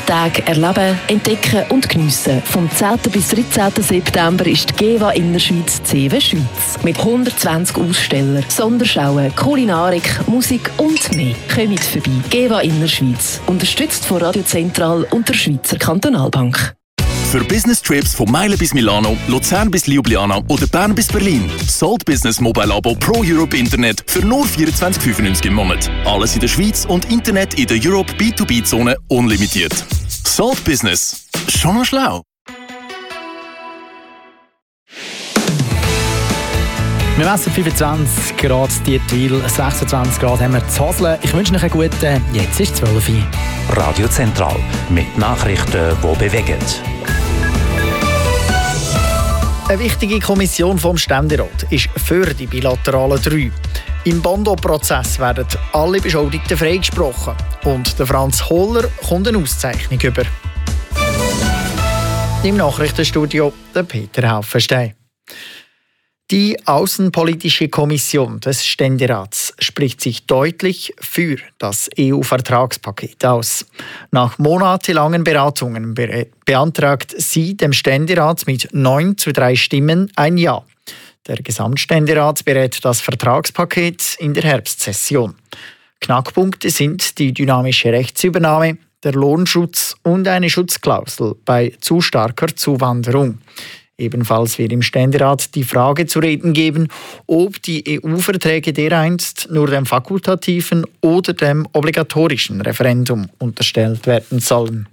Tage erleben, entdecken und geniessen. Vom 10. bis 13. September ist die GEWA Innerschweiz CEWE Schweiz. Mit 120 Ausstellern, Sonderschauen, Kulinarik, Musik und mehr. Kommt vorbei. GEWA Innerschweiz. Unterstützt von Radio Zentral und der Schweizer Kantonalbank. Für Business-Trips von Meilen bis Milano, Luzern bis Ljubljana oder Bern bis Berlin. Salt Business Mobile Abo Pro Europe Internet für nur 24,95 im Monat. Alles in der Schweiz und Internet in der Europe B2B-Zone unlimitiert. Salt Business. Schon noch schlau. Wir messen 25 Grad Dietwil, 26 Grad haben wir zu Hasle. Ich wünsche euch einen guten, jetzt ist 12 Uhr. Radio Zentral mit Nachrichten, die bewegen. Eine wichtige Kommission vom Ständerat ist für die bilateralen 3. Im Bondo-Prozess werden alle Beschuldigten freigesprochen und der Franz Holler kommt eine Auszeichnung über. Im Nachrichtenstudio der Peter Haufenstein. Die Außenpolitische Kommission des Ständerats spricht sich deutlich für das EU-Vertragspaket aus. Nach monatelangen Beratungen beantragt sie dem Ständerat mit 9:3 Stimmen ein Ja. Der Gesamtständerat berät das Vertragspaket in der Herbstsession. Knackpunkte sind die dynamische Rechtsübernahme, der Lohnschutz und eine Schutzklausel bei zu starker Zuwanderung. Ebenfalls wird im Ständerat die Frage zu reden geben, ob die EU-Verträge dereinst nur dem fakultativen oder dem obligatorischen Referendum unterstellt werden sollen.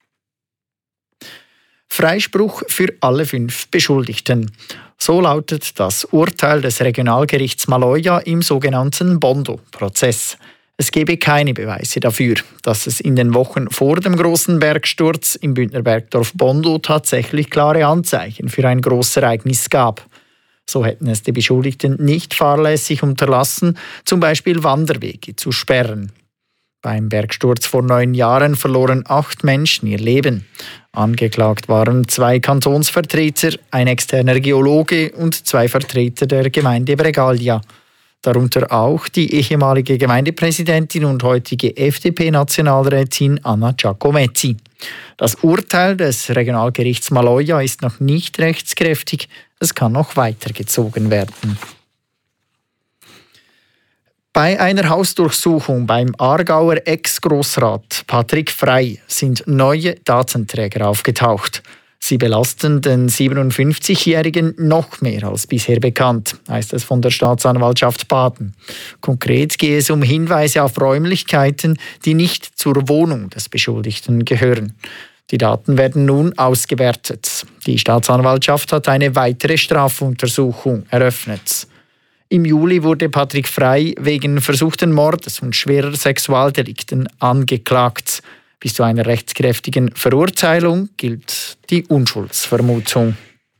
Freispruch für alle 5 Beschuldigten. So lautet das Urteil des Regionalgerichts Maloja im sogenannten Bondo-Prozess. Es gebe keine Beweise dafür, dass es in den Wochen vor dem grossen Bergsturz im Bündner Bergdorf Bondo tatsächlich klare Anzeichen für ein Grossereignis gab. So hätten es die Beschuldigten nicht fahrlässig unterlassen, zum Beispiel Wanderwege zu sperren. Beim Bergsturz vor 9 Jahren verloren 8 Menschen ihr Leben. Angeklagt waren 2 Kantonsvertreter, ein externer Geologe und 2 Vertreter der Gemeinde Bregaglia. Darunter auch die ehemalige Gemeindepräsidentin und heutige FDP-Nationalrätin Anna Giacometti. Das Urteil des Regionalgerichts Maloja ist noch nicht rechtskräftig, es kann noch weitergezogen werden. Bei einer Hausdurchsuchung beim Aargauer Ex-Grossrat Patrick Frey sind neue Datenträger aufgetaucht. Sie belasten den 57-Jährigen noch mehr als bisher bekannt, heißt es von der Staatsanwaltschaft Baden. Konkret gehe es um Hinweise auf Räumlichkeiten, die nicht zur Wohnung des Beschuldigten gehören. Die Daten werden nun ausgewertet. Die Staatsanwaltschaft hat eine weitere Strafuntersuchung eröffnet. Im Juli wurde Patrick Frey wegen versuchten Mordes und schwerer Sexualdelikten angeklagt. Bis zu einer rechtskräftigen Verurteilung gilt die Unschuldsvermutung.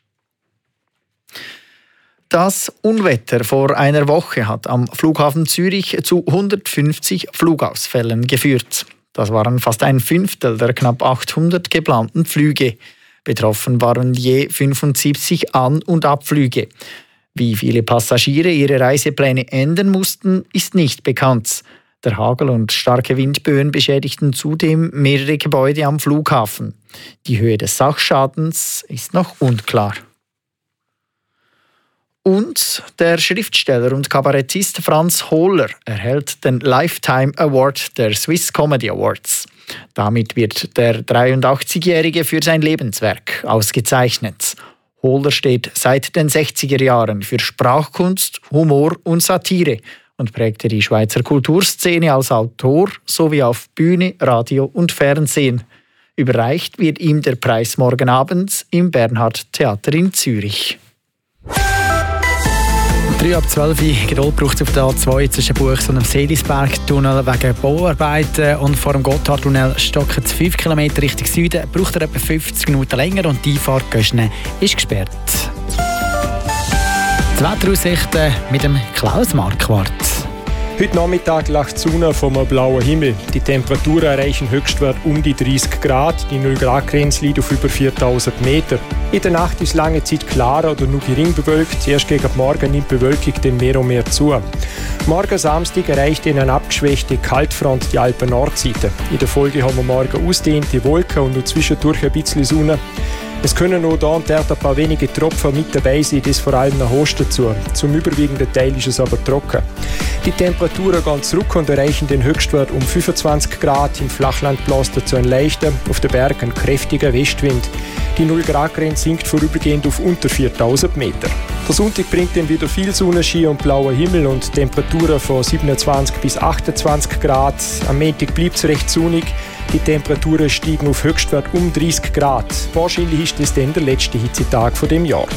Das Unwetter vor einer Woche hat am Flughafen Zürich zu 150 Flugausfällen geführt. Das waren fast ein Fünftel der knapp 800 geplanten Flüge. Betroffen waren je 75 An- und Abflüge. Wie viele Passagiere ihre Reisepläne ändern mussten, ist nicht bekannt. Der Hagel und starke Windböen beschädigten zudem mehrere Gebäude am Flughafen. Die Höhe des Sachschadens ist noch unklar. Und der Schriftsteller und Kabarettist Franz Holler erhält den Lifetime Award der Swiss Comedy Awards. Damit wird der 83-Jährige für sein Lebenswerk ausgezeichnet. Holler steht seit den 60er Jahren für Sprachkunst, Humor und Satire und prägte die Schweizer Kulturszene als Autor sowie auf Bühne, Radio und Fernsehen. Überreicht wird ihm der Preis morgen Abend im Bernhard Theater in Zürich. 11:03 Geduld braucht es auf der A2 zwischen Buchs und dem Seelisbergtunnel wegen Bauarbeiten und vor dem Gotthardtunnel stocken es 5 km Richtung Süden. Braucht er etwa 50 Minuten länger und die Einfahrt Göschne ist gesperrt. Die Wetteraussichten mit dem Klaus Marquardt. Heute Nachmittag lacht die Sonne vom blauen Himmel. Die Temperaturen erreichen Höchstwert um die 30 Grad. Die 0-Grad-Grenze liegt auf über 4000 Meter. In der Nacht ist lange Zeit klar oder nur gering bewölkt. Erst gegen Morgen nimmt die Bewölkung dann mehr und mehr zu. Morgen Samstag erreicht eine abgeschwächte Kaltfront die Alpen-Nordseite. In der Folge haben wir morgen ausdehnte Wolken und zwischendurch ein bisschen Sonne. Es können noch da und dort ein paar wenige Tropfen mit dabei sein, das vor allem nach Osten zu. Zum überwiegenden Teil ist es aber trocken. Die Temperaturen gehen zurück und erreichen den Höchstwert um 25 Grad. Im Flachland bläst dazu ein leichter, auf den Bergen ein kräftiger Westwind. Die 0-Grad-Grenze sinkt vorübergehend auf unter 4000 Meter. Der Sonntag bringt dann wieder viel Sonnenschein und blauer Himmel und Temperaturen von 27 bis 28 Grad. Am Montag bleibt es recht sonnig. Die Temperaturen steigen auf Höchstwert um 30 Grad. Wahrscheinlich ist es dann der letzte Hitzetag von dem Jahr.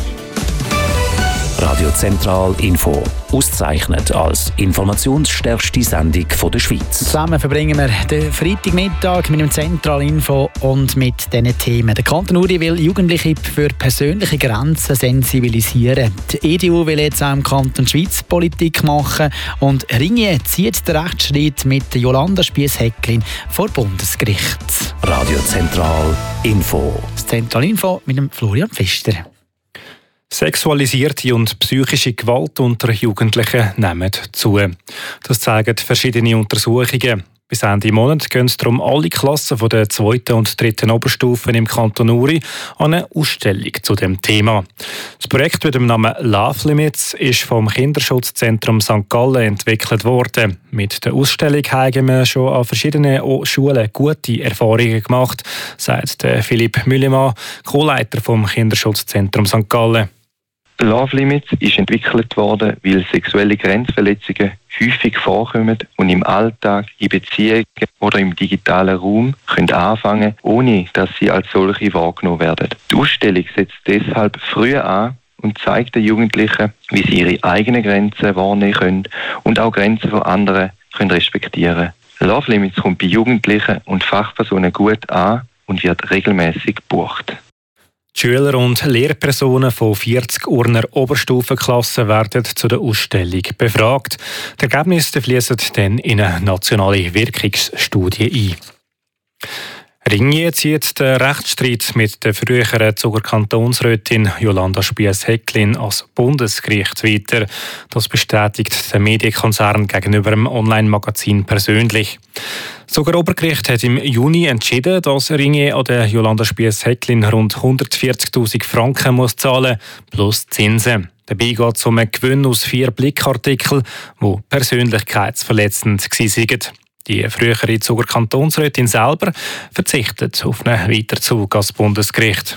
Radio Zentral Info. Ausgezeichnet als informationsstärkste Sendung der Schweiz. Zusammen verbringen wir den Freitagmittag mit dem Zentral Info und mit diesen Themen. Der Kanton Uri will Jugendliche für persönliche Grenzen sensibilisieren. Die EDU will jetzt auch im Kanton Schweiz Politik machen und Ringier zieht den Rechtsstreit mit Jolanda Spiess-Häcklin vor Bundesgericht. Radio Zentral Info. Das Zentral Info mit dem Florian Pfister. Sexualisierte und psychische Gewalt unter Jugendlichen nehmen zu. Das zeigen verschiedene Untersuchungen. Bis Ende Monat gehen es darum alle Klassen von der 2. und 3. Oberstufen im Kanton Uri an eine Ausstellung zu dem Thema. Das Projekt mit dem Namen Love Limits ist vom Kinderschutzzentrum St. Gallen entwickelt worden. Mit der Ausstellung haben wir schon an verschiedenen Schulen gute Erfahrungen gemacht, sagt Philipp Müllemann, Co-Leiter vom Kinderschutzzentrum St. Gallen. Love Limits ist entwickelt worden, weil sexuelle Grenzverletzungen häufig vorkommen und im Alltag, in Beziehungen oder im digitalen Raum können anfangen, ohne dass sie als solche wahrgenommen werden. Die Ausstellung setzt deshalb früh an und zeigt den Jugendlichen, wie sie ihre eigenen Grenzen wahrnehmen können und auch Grenzen von anderen können respektieren. Love Limits kommt bei Jugendlichen und Fachpersonen gut an und wird regelmäßig gebucht. Die Schüler und Lehrpersonen von 40 Urner Oberstufenklassen werden zu der Ausstellung befragt. Die Ergebnisse fließen dann in eine nationale Wirkungsstudie ein. Ringier zieht den Rechtsstreit mit der früheren Zuger Kantonsrätin Jolanda Spiess-Häcklin als Bundesgericht weiter. Das bestätigt der Medienkonzern gegenüber dem Online-Magazin persönlich. Sogar Obergericht hat im Juni entschieden, dass Ringier an der Jolanda Spiess-Häcklin rund 140'000 Franken muss zahlen plus Zinsen. Dabei geht es um einen Gewinn aus 4 Blickartikeln, die persönlichkeitsverletzend waren. Die frühere Zuger Kantonsrätin selber verzichtet auf einen Weiterzug als Bundesgericht.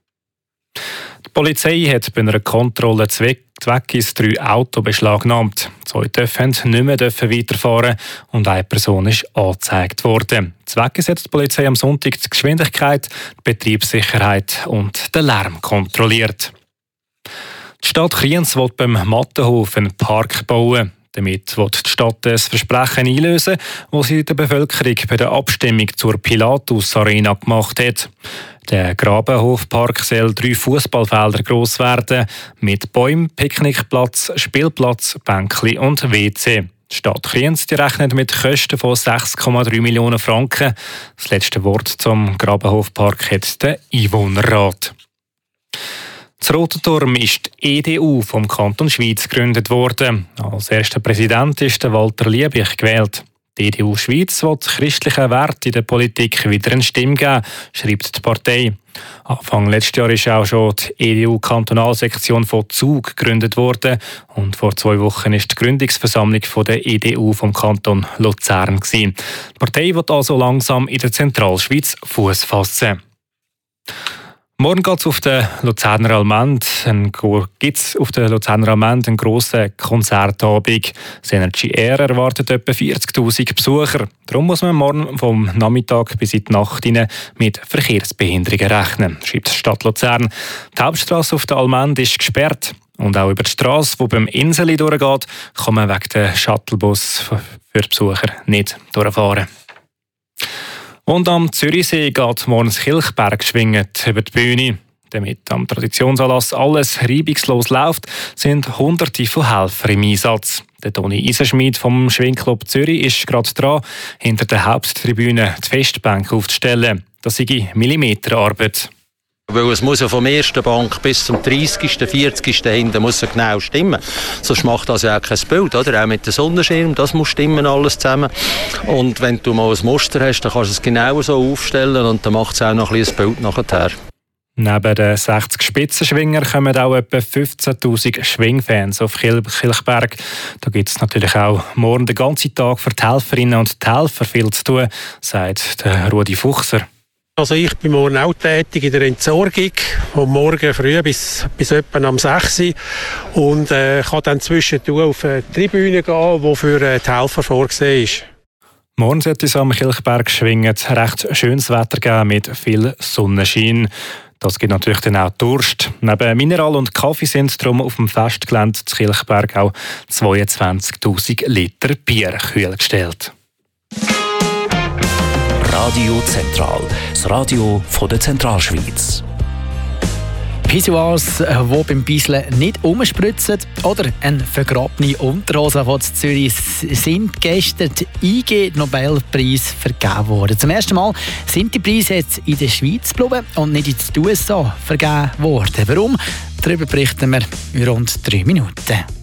Die Polizei hat bei einer Kontrolle Zweckis 3 Autos beschlagnahmt. 2 dürfen nicht mehr weiterfahren und eine Person ist angezeigt worden. Zweckis hat die Polizei am Sonntag die Geschwindigkeit, die Betriebssicherheit und den Lärm kontrolliert. Die Stadt Kriens will beim Mattenhof einen Park bauen. Damit will die Stadt das Versprechen einlösen, das sie der Bevölkerung bei der Abstimmung zur Pilatus Arena gemacht hat. Der Grabenhofpark soll 3 Fußballfelder gross werden, mit Bäumen, Picknickplatz, Spielplatz, Bänkli und WC. Die Stadt Kriens rechnet mit Kosten von 6,3 Millionen Franken. Das letzte Wort zum Grabenhofpark hat der Einwohnerrat. Das Rotenturm ist die EDU vom Kanton Schweiz gegründet worden. Als erster Präsident ist Walter Liebig gewählt. Die EDU Schweiz will christlichen Werten in der Politik wieder eine Stimme geben, schreibt die Partei. Anfang letztes Jahr ist auch schon die EDU-Kantonalsektion von Zug gegründet worden und vor 2 Wochen ist die Gründungsversammlung der EDU vom Kanton Luzern gewesen. Die Partei wird also langsam in der Zentralschweiz Fuß fassen. Morgen gibt es auf der Luzerner Allmend einen grossen Konzertabend. Das Energy Air erwartet etwa 40'000 Besucher. Darum muss man morgen vom Nachmittag bis in die Nacht hinein mit Verkehrsbehinderungen rechnen, schreibt die Stadt Luzern. Die Hauptstrasse auf der Allmend ist gesperrt. Und auch über die Strasse, die beim Inseli durchgeht, kann man wegen der Shuttlebus für die Besucher nicht durchfahren. Und am Zürichsee geht morgen das Kilchbergschwingen über die Bühne. Damit am Traditionsanlass alles reibungslos läuft, sind Hunderte von Helfern im Einsatz. Der Toni Isenschmid vom Schwingclub Zürich ist gerade dran, hinter der Haupttribüne die Festbänke aufzustellen. Das sei Millimeterarbeit. Weil es muss ja vom ersten Bank bis zum 30., 40. hinten muss ja genau stimmen. Sonst macht das ja auch kein Bild, oder? Auch mit dem Sonnenschirm, das muss stimmen, alles zusammen. Und wenn du mal ein Muster hast, dann kannst du es genau so aufstellen und dann macht es auch noch ein bisschen Bild nachher. Neben den 60 Spitzenschwinger kommen auch etwa 15'000 Schwingfans auf Kilchberg. Da gibt es natürlich auch morgen den ganzen Tag für die Helferinnen und die Helfer viel zu tun, sagt der Rudi Fuchser. Also ich bin morgen auch tätig in der Entsorgung, vom Morgen früh bis etwa am 6 Uhr und kann dann zwischendurch auf die Tribüne gehen, die für die Helfer vorgesehen ist. Morgen sollte es am Kilchberg schwingen recht schönes Wetter geben mit viel Sonnenschein. Das gibt natürlich dann auch Durst. Neben Mineral und Kaffee sind darum auf dem Festgelände zu Kilchberg auch 22'000 Liter Bier kühl gestellt. Radio Zentral, das Radio von der Zentralschweiz. Pissoirs, die beim Beiseln nicht umspritzen, oder eine vergrabene Unterhose von Zürich sind gestern die IG-Nobelpreis vergeben worden. Zum ersten Mal sind die Preise jetzt in der Schweiz geblieben und nicht in den USA vergeben worden. Warum? Darüber berichten wir in rund 3 Minuten.